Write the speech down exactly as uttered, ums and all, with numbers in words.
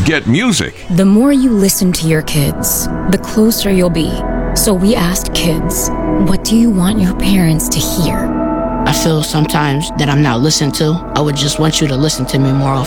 get music. The more you listen to your kids, the closer you'll be. So we asked kids, what do you want your parents to hear? I feel sometimes that I'm not listened to. I would just want you to listen to me more often.